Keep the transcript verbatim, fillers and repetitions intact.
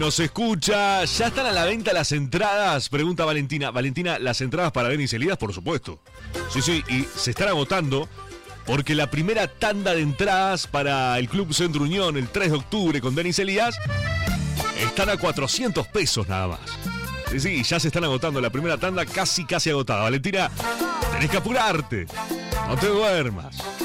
Nos escucha, ¿ya están a la venta las entradas? Pregunta Valentina. Valentina, ¿las entradas para Denis Elías? Por supuesto. Sí, sí, y se están agotando porque la primera tanda de entradas para el Club Centro Unión el tres de octubre con Denis Elías están a cuatrocientos pesos nada más. Sí, sí, ya se están agotando. La primera tanda casi, casi agotada. Valentina, tenés que apurarte. No te duermas.